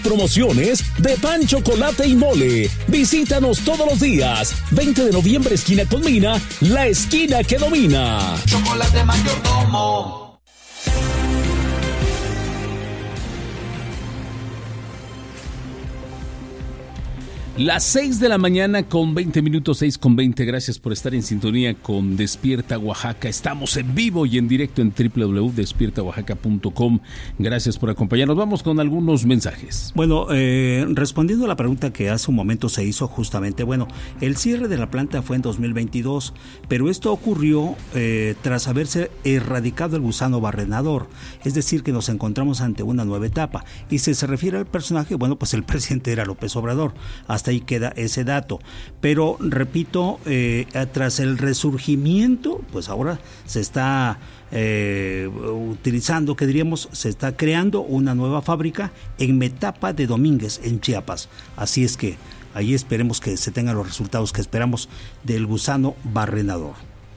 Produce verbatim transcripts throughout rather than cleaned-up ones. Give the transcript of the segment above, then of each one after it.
Promociones de pan, chocolate y mole. Visítanos todos los días. veinte de noviembre, esquina Colmina, la esquina que domina. Chocolate Mayordomo. Las seis de la mañana con veinte minutos, seis con veinte. Gracias por estar en sintonía con Despierta Oaxaca. Estamos en vivo y en directo en doble u doble u doble u punto despierta oaxaca punto com. Gracias por acompañarnos. Vamos con algunos mensajes. Bueno, eh, respondiendo a la pregunta que hace un momento se hizo justamente, bueno, el cierre de la planta fue en dos mil veintidós, pero esto ocurrió eh, tras haberse erradicado el gusano barrenador. Es decir, que nos encontramos ante una nueva etapa. Y si se refiere al personaje, bueno, pues el presidente era López Obrador. Hasta ahí queda ese dato, pero repito, eh, tras el resurgimiento, pues ahora se está eh, utilizando, que diríamos, se está creando una nueva fábrica en Metapa de Domínguez, en Chiapas. Así es que ahí esperemos que se tengan los resultados que esperamos del gusano barrenador.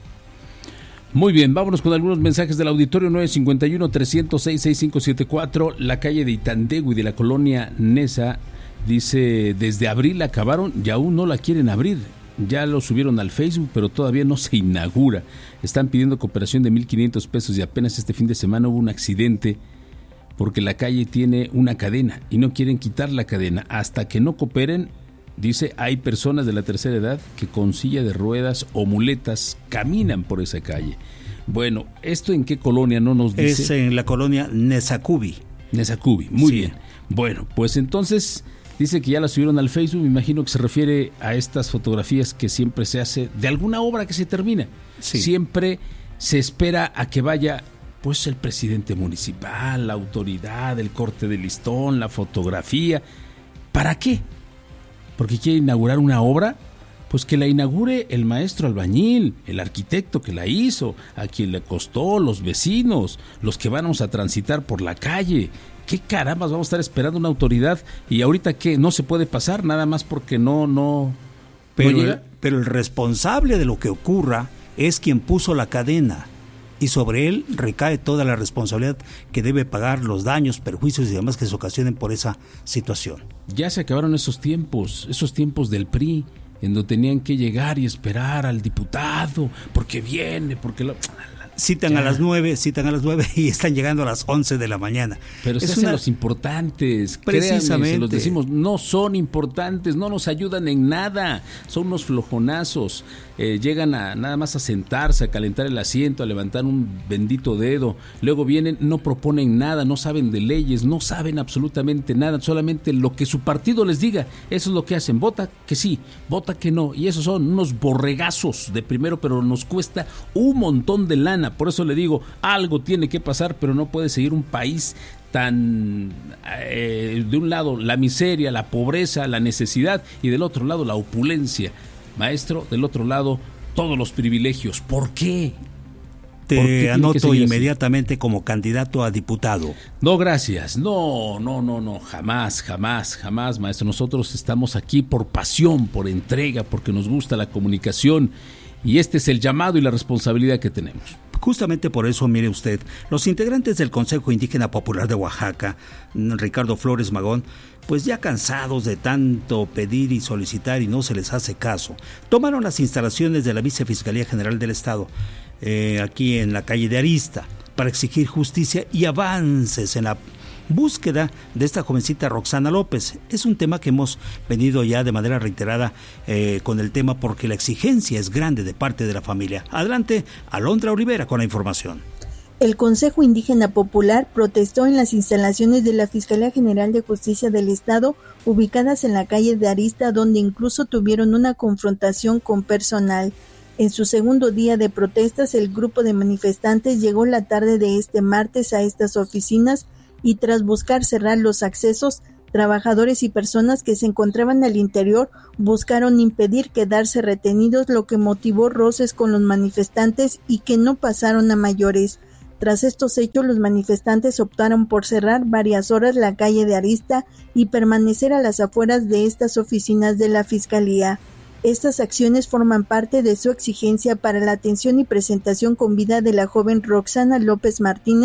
Muy bien, vámonos con algunos mensajes del auditorio. Nueve cinco uno, tres cero seis, seis cinco siete cuatro, la calle de Itandegui de la colonia Nesa. Dice, desde abril la acabaron y aún no la quieren abrir. Ya lo subieron al Facebook, pero todavía no se inaugura. Están pidiendo cooperación de mil quinientos pesos y apenas este fin de semana hubo un accidente porque la calle tiene una cadena y no quieren quitar la cadena. Hasta que no cooperen, dice, hay personas de la tercera edad que con silla de ruedas o muletas caminan por esa calle. Bueno, ¿esto en qué colonia no nos dice? Es en la colonia Nezacubi. Nezacubi, muy Sí. bien. Bueno, pues entonces... Dice que ya la subieron al Facebook, me imagino que se refiere a estas fotografías que siempre se hace de alguna obra que se termina. Sí. Siempre se espera a que vaya pues el presidente municipal, la autoridad, el corte de listón, la fotografía. ¿Para qué? ¿Porque quiere inaugurar una obra? Pues que la inaugure el maestro albañil, el arquitecto que la hizo, a quien le costó, los vecinos, los que vamos a transitar por la calle. ¿Qué carambas vamos a estar esperando una autoridad? Y ahorita que no se puede pasar nada más porque no, no, Pero, no llega. el, pero el responsable de lo que ocurra es quien puso la cadena y sobre él recae toda la responsabilidad que debe pagar los daños, perjuicios y demás que se ocasionen por esa situación. Ya se acabaron esos tiempos, esos tiempos del P R I, en donde tenían que llegar y esperar al diputado, porque viene, porque lo... Citan Ya. a las nueve, citan a las nueve y están llegando a las once de la mañana. Pero se Es hacen una- los importantes, créanme, Precisamente. se los decimos, no son importantes, no nos ayudan en nada, son unos flojonazos, eh, llegan a nada más a sentarse, a calentar el asiento, a levantar un bendito dedo, luego vienen, no proponen nada, no saben de leyes, no saben absolutamente nada, solamente lo que su partido les diga, eso es lo que hacen, vota que sí, vota que no, y esos son unos borregazos de primero, pero nos cuesta un montón de lana. Por eso le digo, algo tiene que pasar, pero no puede seguir un país tan, eh, de un lado la miseria, la pobreza, la necesidad y del otro lado la opulencia. Maestro, del otro lado todos los privilegios. ¿Por qué? ¿Por qué Te tiene que anoto seguir así? inmediatamente como candidato a diputado. No, gracias. No, no, no, no. Jamás, jamás, jamás, maestro. Nosotros estamos aquí por pasión, por entrega, porque nos gusta la comunicación. Y este es el llamado y la responsabilidad que tenemos. Justamente por eso, mire usted, los integrantes del Consejo Indígena Popular de Oaxaca, Ricardo Flores Magón, pues ya cansados de tanto pedir y solicitar y no se les hace caso, tomaron las instalaciones de la Vicefiscalía General del Estado, eh, aquí en la calle de Arista, para exigir justicia y avances en la búsqueda de esta jovencita Roxana López. Es un tema que hemos venido ya de manera reiterada eh, con el tema porque la exigencia es grande de parte de la familia. Adelante, Alondra Olivera con la información. El Consejo Indígena Popular protestó en las instalaciones de la Fiscalía General de Justicia del Estado, ubicadas en la calle de Arista, donde incluso tuvieron una confrontación con personal. En su segundo día de protestas, el grupo de manifestantes llegó la tarde de este martes a estas oficinas y tras buscar cerrar los accesos, trabajadores y personas que se encontraban al interior buscaron impedir quedarse retenidos, lo que motivó roces con los manifestantes y que no pasaron a mayores. Tras estos hechos, los manifestantes optaron por cerrar varias horas la calle de Arista y permanecer a las afueras de estas oficinas de la Fiscalía. Estas acciones forman parte de su exigencia para la atención y presentación con vida de la joven Roxana López Martínez,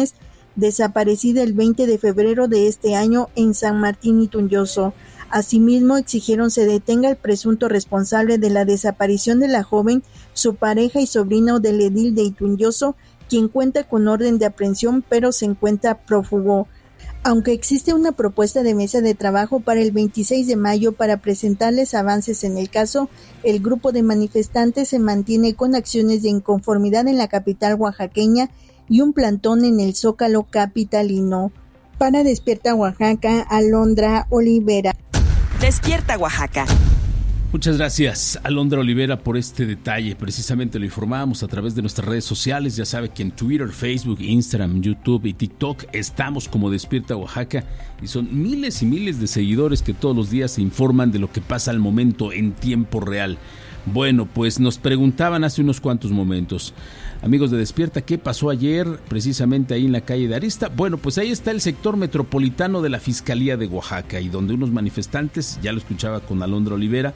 desaparecida el veinte de febrero de este año en San Martín Itunyoso. Asimismo, exigieron se detenga el presunto responsable de la desaparición de la joven, su pareja y sobrino del edil de Itunyoso, quien cuenta con orden de aprehensión pero se encuentra prófugo. Aunque existe una propuesta de mesa de trabajo para el veintiséis de mayo para presentarles avances en el caso, el grupo de manifestantes se mantiene con acciones de inconformidad en la capital oaxaqueña y un plantón en el Zócalo capitalino. Para Despierta Oaxaca, Alondra Olivera. Despierta Oaxaca. Muchas gracias, Alondra Olivera, por este detalle. Precisamente lo informamos a través de nuestras redes sociales. Ya sabe que en Twitter, Facebook, Instagram, YouTube y TikTok estamos como Despierta Oaxaca y son miles y miles de seguidores que todos los días se informan de lo que pasa al momento en tiempo real. Bueno, pues nos preguntaban hace unos cuantos momentos, amigos de Despierta, ¿qué pasó ayer precisamente ahí en la calle de Arista? Bueno, pues ahí está el sector metropolitano de la Fiscalía de Oaxaca y donde unos manifestantes, ya lo escuchaba con Alondra Olivera,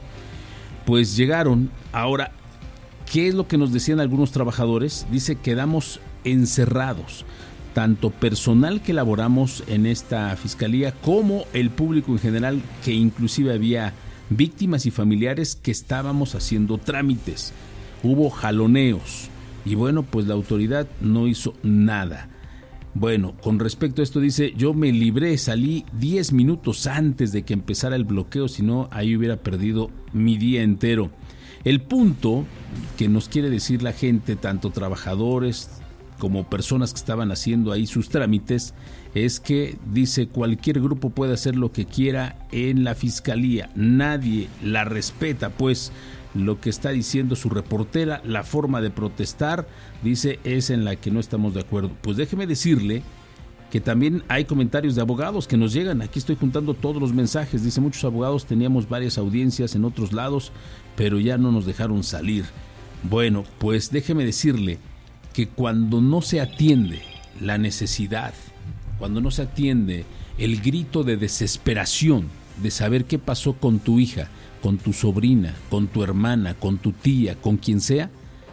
pues llegaron. Ahora, ¿qué es lo que nos decían algunos trabajadores? Dice, quedamos encerrados, tanto personal que laboramos en esta fiscalía como el público en general, que inclusive había víctimas y familiares que estábamos haciendo trámites. Hubo jaloneos y bueno, pues la autoridad no hizo nada. Bueno, con respecto a esto dice, yo me libré, salí diez minutos antes de que empezara el bloqueo, si no ahí hubiera perdido mi día entero. El punto que nos quiere decir la gente, tanto trabajadores como personas que estaban haciendo ahí sus trámites, es que dice, cualquier grupo puede hacer lo que quiera en la fiscalía, nadie la respeta, pues lo que está diciendo su reportera, la forma de protestar, dice, es en la que no estamos de acuerdo. Pues déjeme decirle que también hay comentarios de abogados que nos llegan. Aquí estoy juntando todos los mensajes. Dice, muchos abogados teníamos varias audiencias en otros lados, pero ya no nos dejaron salir. Bueno, pues déjeme decirle que cuando no se atiende la necesidad, cuando no se atiende el grito de desesperación de saber qué pasó con tu hija, con tu sobrina, con tu hermana, con tu tía, con quien sea,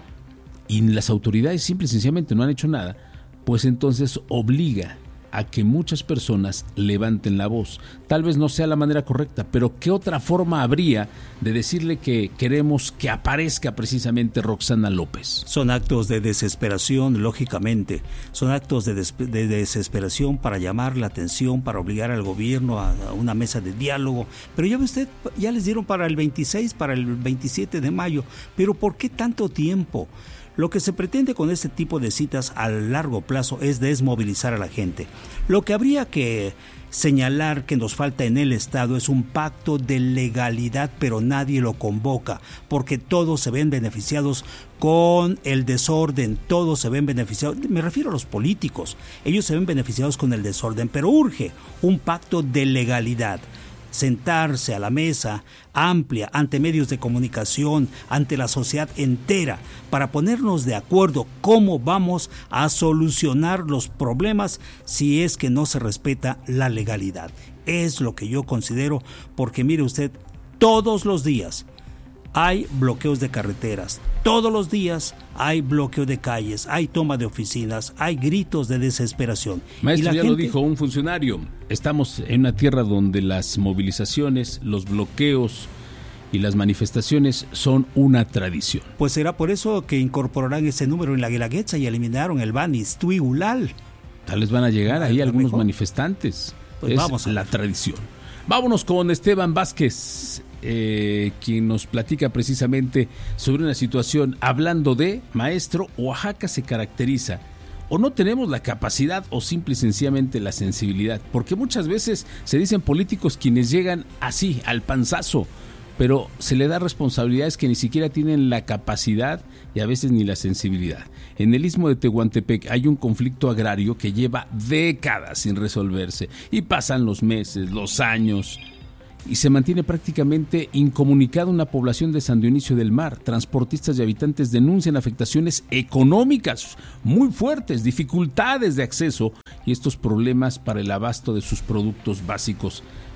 y las autoridades simple y sencillamente no han hecho nada, pues entonces obliga a que muchas personas levanten la voz. Tal vez no sea la manera correcta, pero ¿qué otra forma habría de decirle que queremos que aparezca precisamente Roxana López? Son actos de desesperación, lógicamente. Son actos de, des- de desesperación para llamar la atención, para obligar al gobierno a, a una mesa de diálogo. Pero ya ve usted, ya les dieron para el veintiséis, para el veintisiete de mayo. ¿Pero por qué tanto tiempo? Lo que se pretende con este tipo de citas a largo plazo es desmovilizar a la gente. Lo que habría que señalar que nos falta en el Estado es un pacto de legalidad, pero nadie lo convoca, porque todos se ven beneficiados con el desorden, todos se ven beneficiados, me refiero a los políticos, ellos se ven beneficiados con el desorden, pero urge un pacto de legalidad. Sentarse a la mesa amplia ante medios de comunicación, ante la sociedad entera, para ponernos de acuerdo cómo vamos a solucionar los problemas si es que no se respeta la legalidad. Es lo que yo considero, porque mire usted, todos los días hay bloqueos de carreteras, todos los días hay bloqueo de calles, hay toma de oficinas, hay gritos de desesperación. Maestro, ya gente... lo dijo un funcionario, estamos en una tierra donde las movilizaciones, los bloqueos y las manifestaciones son una tradición. Pues será por eso que incorporarán ese número en la Guelaguetza y eliminaron el ban Iztuigulal. Tal vez van a llegar ahí algunos mejor. manifestantes. Pues es vamos a la ver. tradición. Vámonos con Esteban Vázquez, eh, quien nos platica precisamente sobre una situación, hablando de, maestro, Oaxaca se caracteriza, o no tenemos la capacidad o simple y sencillamente la sensibilidad, porque muchas veces se dicen políticos quienes llegan así, al panzazo, pero se le da responsabilidades que ni siquiera tienen la capacidad y a veces ni la sensibilidad. En el istmo de Tehuantepec hay un conflicto agrario que lleva décadas sin resolverse y pasan los meses, los años y se mantiene prácticamente incomunicada una población de San Dionisio del Mar. Transportistas y habitantes denuncian afectaciones económicas muy fuertes, dificultades de acceso y estos problemas para el abasto de sus productos básicos.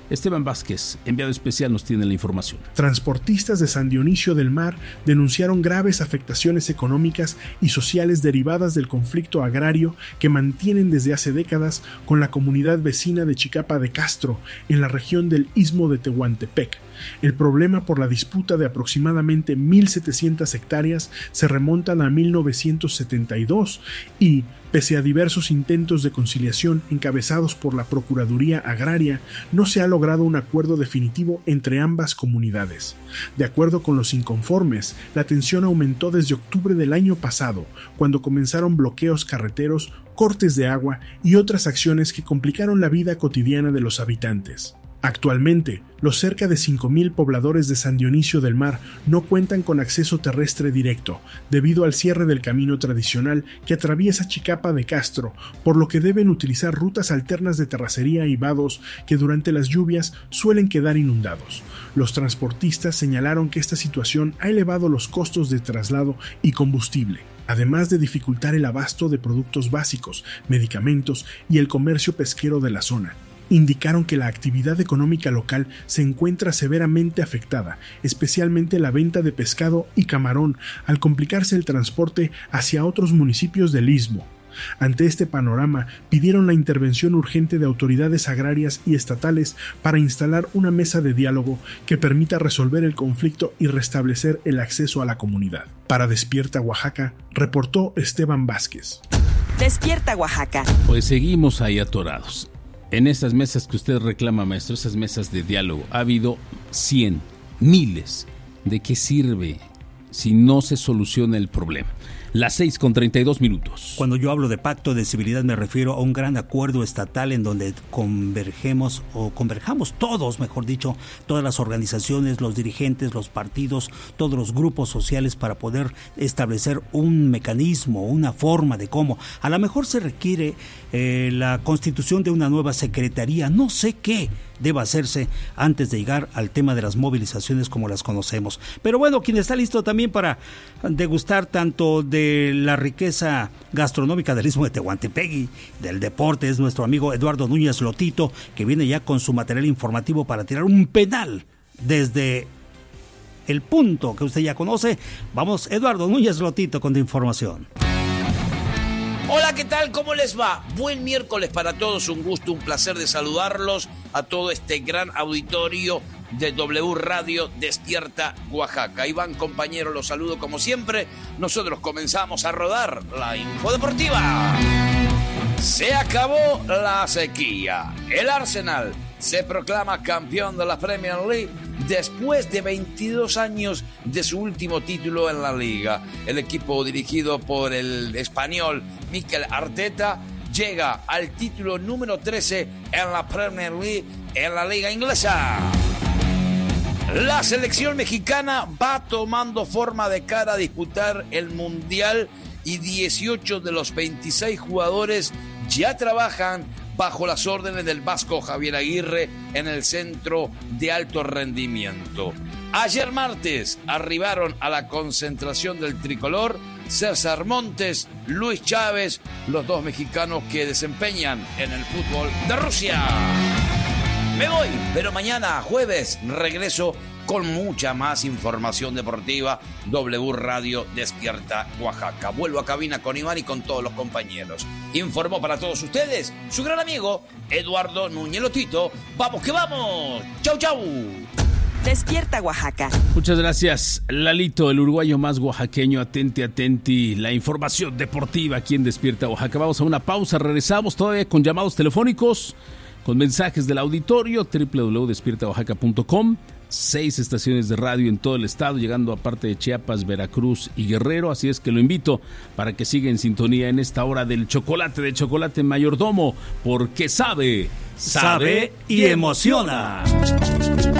Esteban Vázquez, enviado especial, nos tiene la información. Transportistas de San Dionisio del Mar denunciaron graves afectaciones económicas y sociales derivadas del conflicto agrario que mantienen desde hace décadas con la comunidad vecina de Chicapa de Castro, en la región del Istmo de Tehuantepec. El problema por la disputa de aproximadamente mil setecientas hectáreas se remontan a mil novecientos setenta y dos y, pese a diversos intentos de conciliación encabezados por la Procuraduría Agraria, no se ha logrado un acuerdo definitivo entre ambas comunidades. De acuerdo con los inconformes, la tensión aumentó desde octubre del año pasado, cuando comenzaron bloqueos carreteros, cortes de agua y otras acciones que complicaron la vida cotidiana de los habitantes. Actualmente, los cerca de cinco mil pobladores de San Dionisio del Mar no cuentan con acceso terrestre directo, debido al cierre del camino tradicional que atraviesa Chicapa de Castro, por lo que deben utilizar rutas alternas de terracería y vados que durante las lluvias suelen quedar inundados. Los transportistas señalaron que esta situación ha elevado los costos de traslado y combustible, además de dificultar el abasto de productos básicos, medicamentos y el comercio pesquero de la zona. Indicaron que la actividad económica local se encuentra severamente afectada, especialmente la venta de pescado y camarón, al complicarse el transporte hacia otros municipios del Istmo. Ante este panorama, pidieron la intervención urgente de autoridades agrarias y estatales para instalar una mesa de diálogo que permita resolver el conflicto y restablecer el acceso a la comunidad. Para Despierta Oaxaca, reportó Esteban Vázquez. Despierta Oaxaca. Pues seguimos ahí atorados. En estas mesas que usted reclama, maestro, esas mesas de diálogo, ha habido cien, miles. ¿De qué sirve si no se soluciona el problema? Las seis con treinta y dos minutos. Cuando yo hablo de pacto de civilidad me refiero a un gran acuerdo estatal en donde convergemos o converjamos todos, mejor dicho, todas las organizaciones, los dirigentes, los partidos, todos los grupos sociales para poder establecer un mecanismo, una forma de cómo. A lo mejor se requiere eh, la constitución de una nueva secretaría, no sé qué deba hacerse antes de llegar al tema de las movilizaciones como las conocemos. Pero bueno, quien está listo también para degustar tanto de la riqueza gastronómica del Istmo de Tehuantepec y del deporte es nuestro amigo Eduardo Núñez Lotito, que viene ya con su material informativo para tirar un penal desde el punto que usted ya conoce. Vamos, Eduardo Núñez Lotito, con tu información. Hola, ¿qué tal? ¿Cómo les va? Buen miércoles para todos, un gusto, un placer de saludarlos a todo este gran auditorio de W Radio Despierta Oaxaca. Ahí van, compañeros, los saludo como siempre. Nosotros comenzamos a rodar la info deportiva. Se acabó la sequía. El Arsenal se proclama campeón de la Premier League después de veintidós años de su último título en la liga. El equipo dirigido por el español Mikel Arteta llega al título número trece en la Premier League en la liga inglesa. La selección mexicana va tomando forma de cara a disputar el Mundial y dieciocho de los veintiséis jugadores ya trabajan bajo las órdenes del vasco Javier Aguirre en el Centro de Alto Rendimiento. Ayer martes arribaron a la concentración del tricolor César Montes, Luis Chávez, los dos mexicanos que desempeñan en el fútbol de Rusia. Me voy, pero mañana jueves regreso con mucha más información deportiva. W Radio Despierta Oaxaca. Vuelvo a cabina con Iván y con todos los compañeros. Informó para todos ustedes su gran amigo Eduardo Núñez Lotito. ¡Vamos que vamos! ¡Chau, chau! Despierta Oaxaca. Muchas gracias, Lalito, el uruguayo más oaxaqueño. Atenti, atenti, la información deportiva aquí en Despierta Oaxaca. Vamos a una pausa, regresamos todavía con llamados telefónicos, con mensajes del auditorio, doble u doble u doble u punto despierta oaxaca punto com. Seis estaciones de radio en todo el estado, llegando a parte de Chiapas, Veracruz y Guerrero. Así es que lo invito para que siga en sintonía en esta hora del chocolate de Chocolate Mayordomo, porque sabe, sabe y emociona.